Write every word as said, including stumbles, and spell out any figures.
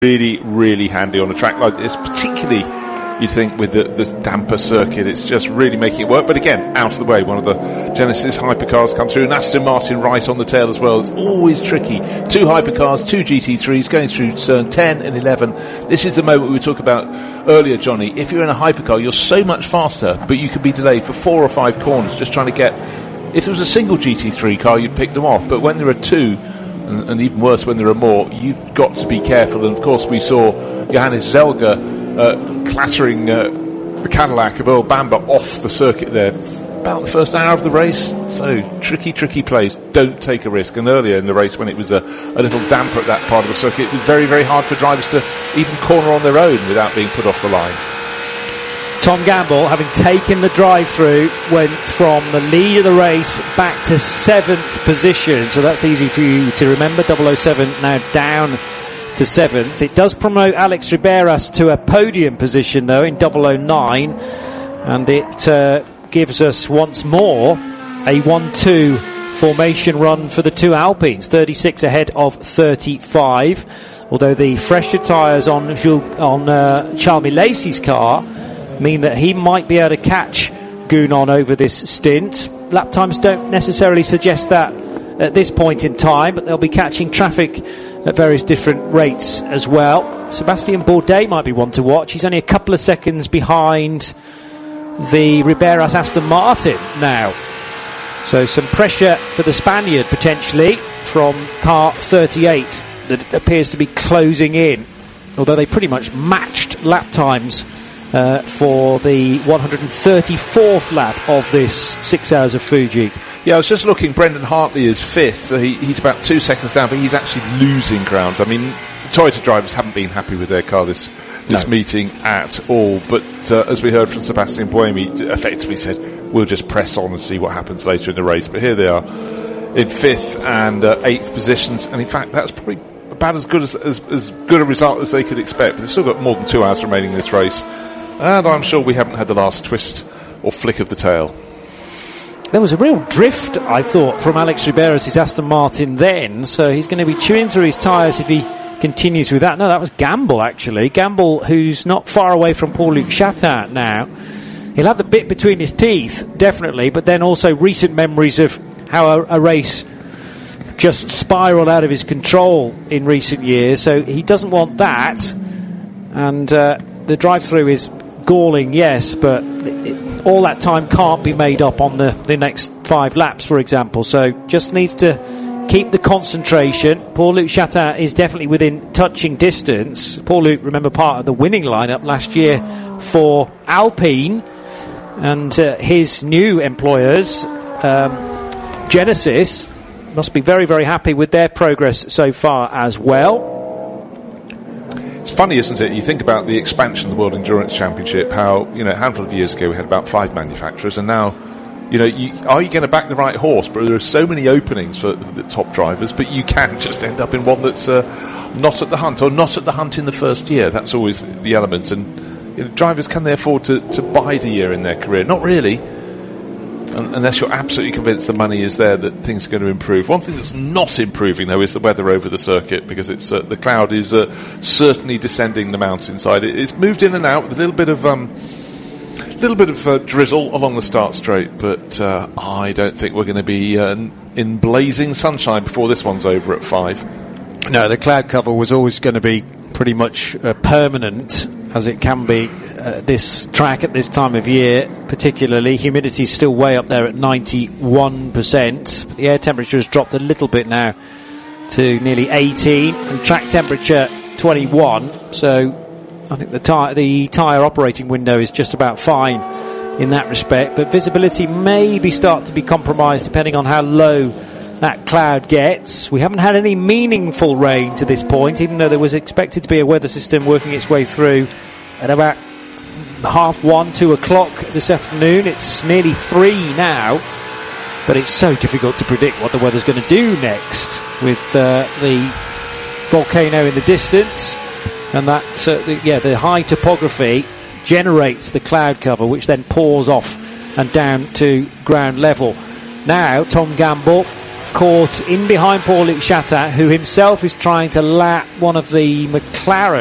really, really handy on a track like this, particularly, you'd think, with the, the damper circuit. It's just really making it work. But again, out of the way, one of the Genesis hypercars come through, and Aston Martin right on the tail as well. It's always tricky. Two hypercars, two G T threes going through turn ten and eleven. This is the moment we were talking about earlier, Johnny. If you're in a hypercar, you're so much faster, but you could be delayed for four or five corners just trying to get... If there was a single G T three car, you'd pick them off. But when there are two, and, and even worse when there are more, you've got to be careful. And of course we saw Johannes Zelger uh, clattering uh, the Cadillac of Earl Bamber off the circuit there about the first hour of the race. So tricky, tricky place. Don't take a risk. And earlier in the race, when it was a, a little damper at that part of the circuit, it was very, very hard for drivers to even corner on their own without being put off the line. Tom Gamble, having taken the drive-through, went from the lead of the race back to seventh position. So that's easy for you to remember. double oh seven now down to seventh. It does promote Alex Riberas to a podium position, though, in double oh nine. And it uh, gives us once more a one two formation run for the two Alpines. thirty-six ahead of thirty-five. Although the fresher tyres on, Jules, on uh, Charles Milesi's car mean that he might be able to catch Gounon over this stint. Lap times don't necessarily suggest that at this point in time, but they'll be catching traffic at various different rates as well. Sebastian Bourdais might be one to watch. He's only a couple of seconds behind the Riberas Aston Martin now. So some pressure for the Spaniard potentially from car thirty-eight that appears to be closing in, although they pretty much matched lap times Uh, for the one hundred thirty-fourth lap of this six hours of Fuji. Yeah, I was just looking. Brendan Hartley is fifth, so he, he's about two seconds down, but he's actually losing ground. I mean, Toyota drivers haven't been happy with their car this this no. meeting at all, but uh, as we heard from Sebastian Buemi, effectively said, we'll just press on and see what happens later in the race. But here they are in fifth and uh, eighth positions, and in fact, that's probably about as good as, as, as good a result as they could expect, but they've still got more than two hours remaining in this race. And I'm sure we haven't had the last twist or flick of the tail. There was a real drift, I thought, from Alex Riberas' Aston Martin then, so he's going to be chewing through his tyres if he continues with that. No, that was Gamble, actually. Gamble, who's not far away from Paul-Luc Chatin now. He'll have the bit between his teeth, definitely, but then also recent memories of how a, a race just spiralled out of his control in recent years, so he doesn't want that. And uh, the drive-through is galling, yes, but it, all that time can't be made up on the, the next five laps, for example. So just needs to keep the concentration. Paul-Luc Chatin is definitely within touching distance. Paul-Luc, remember, part of the winning lineup last year for Alpine, and uh, his new employers, um, Genesis, must be very, very happy with their progress so far as well. It's funny, isn't it? You think about the expansion of the World Endurance Championship, how, you know, a handful of years ago we had about five manufacturers, and now, you know, you, are you going to back the right horse? But there are so many openings for the top drivers, but you can just end up in one that's uh, not at the hunt, or not at the hunt in the first year. That's always the element. And you know, drivers, can they afford to, to bide a year in their career? Not really. Unless you're absolutely convinced the money is there that things are going to improve. One thing that's not improving, though, is the weather over the circuit, because it's uh, the cloud is uh, certainly descending the mountainside. It, it's moved in and out with a little bit of um, little bit of uh, drizzle along the start straight, but uh, I don't think we're going to be uh, in blazing sunshine before this one's over at five. No, the cloud cover was always going to be pretty much uh, permanent, as it can be uh, this track at this time of year, particularly. Humidity is still way up there at ninety-one percent. The air temperature has dropped a little bit now to nearly eighteen, and track temperature twenty-one. So I think the tyre the tyre operating window is just about fine in that respect, but visibility maybe start to be compromised depending on how low that cloud gets. We haven't had any meaningful rain to this point, even though there was expected to be a weather system working its way through at about half one, two o'clock this afternoon. It's nearly three now, but it's so difficult to predict what the weather's going to do next with uh, the volcano in the distance, and that uh, the, yeah the high topography generates the cloud cover, which then pours off and down to ground level. Now Tom Gamble caught in behind Paul-Luc Chatin, who himself is trying to lap one of the McLaren